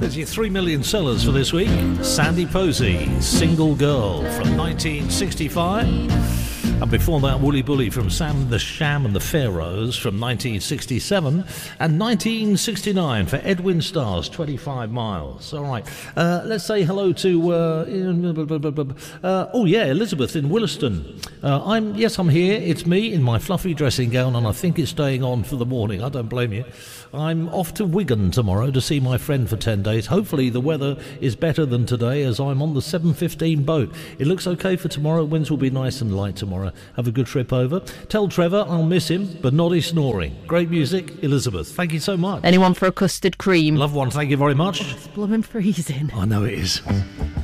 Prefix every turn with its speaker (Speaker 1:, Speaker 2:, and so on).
Speaker 1: There's your 3 million sellers for this week. Sandy Posey, Single Girl from 1965. And before that, Woolly Bully from Sam the Sham and the Pharaohs from 1967. And 1969 for Edwin Starr's 25 Miles. All right. Let's say hello to... Elizabeth in Williston. I'm here. It's me in my fluffy dressing gown, and I think it's staying on for the morning. I don't blame you. I'm off to Wigan tomorrow to see my friend for 10 days. Hopefully the weather is better than today, as I'm on the 7:15 boat. It looks okay for tomorrow. Winds will be nice and light tomorrow. Have a good trip over. Tell Trevor I'll miss him, but not his snoring. Great music, Elizabeth. Thank you so much.
Speaker 2: Anyone for a custard cream?
Speaker 1: Love one, thank you very much.
Speaker 2: It's blooming freezing.
Speaker 1: I know it is.